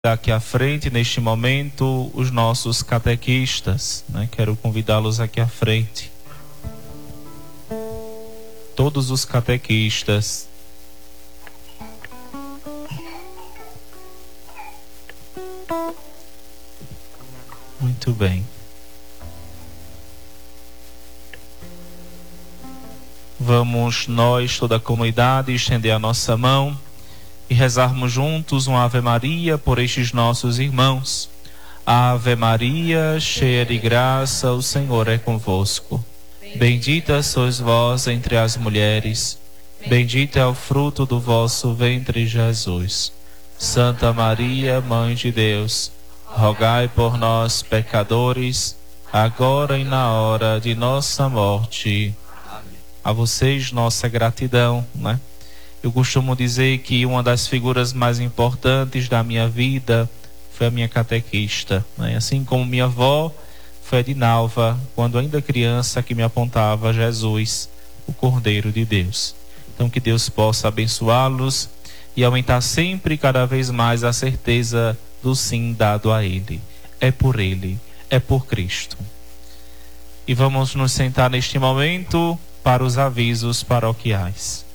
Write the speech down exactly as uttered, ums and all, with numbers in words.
Aqui à frente, neste momento, os nossos catequistas, né? Quero convidá-los aqui à frente. Todos os catequistas. Muito bem. Vamos nós, toda a comunidade, estender a nossa mão e rezarmos juntos uma Ave Maria por estes nossos irmãos. Ave Maria, cheia de graça, o Senhor é convosco. Bendita sois vós entre as mulheres, bendito é o fruto do vosso ventre, Jesus. Santa Maria, Mãe de Deus, rogai por nós, pecadores, agora e na hora de nossa morte. A vocês, nossa gratidão, né? Eu costumo dizer que uma das figuras mais importantes da minha vida foi a minha catequista, né? Assim como minha avó foi a Edinalva, quando ainda criança, que me apontava Jesus, o Cordeiro de Deus. Então que Deus possa abençoá-los e aumentar sempre cada vez mais a certeza do sim dado a Ele. É por Ele, é por Cristo. E vamos nos sentar neste momento para os avisos paroquiais.